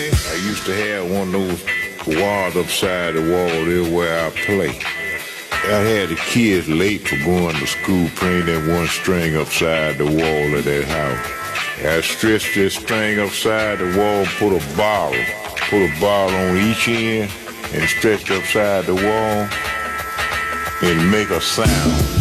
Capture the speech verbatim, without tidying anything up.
I used to have one of those walls upside the wall there where I play. I had the kids late for going to school playing that one string upside the wall of that house. I stretched this string upside the wall, put a bottle, put a bottle on each end and stretched upside the wall and make a sound.